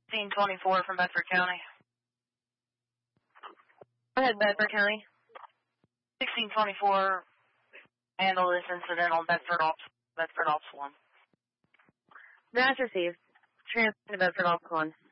1624 from Bedford County. Go ahead, Bedford County. 1624, handle this incident on Bedford Ops 1. That's received. Transfer to Bedford Ops 1.